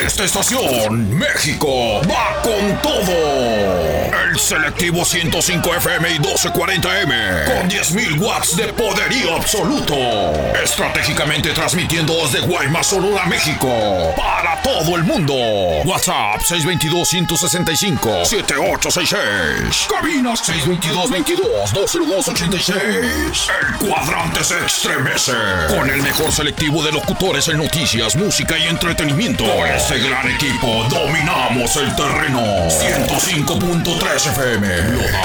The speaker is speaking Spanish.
esta estación, México va con todo. El selectivo 105 FM y 1240M con 10.000 watts de poderío absoluto. Estratégicamente transmitiendo desde Guaymas, Sonora, México para todo el mundo. WhatsApp 622-165-7866. Cabinas 622-22-202-86. El cuadrante se estremece con el mejor selectivo de locutores en noticias, música y entretenimiento. Con este gran equipo dominamos el terreno. 105.3 FM lo da